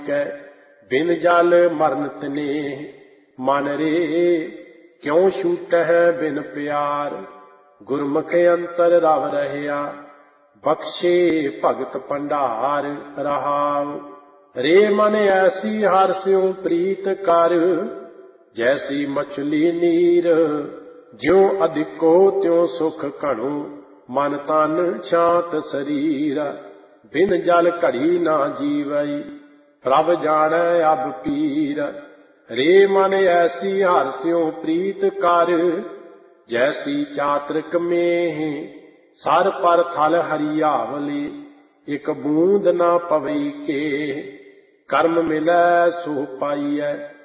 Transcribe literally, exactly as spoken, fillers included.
कै बिन जल मरन तने मन रे क्यों छूटह बिन प्यार गुरमुख अंतर रव रहया बख्शे भगत भंडार रहाव रे मन ऐसी हर स्यों प्रीत कर जैसी मछली नीर ज्यों अधिको त्यों सुख घणो मन तन शांत शरीर बिन जल घड़ी ना जीवई प्रभ जानै अब पीर रे मन ऐसी हर स्यों प्रीत कर जैसी चातरिक में सर पर थल हरियावली एक बूंद ना पवई के कर्म मिलै सो पाईऐ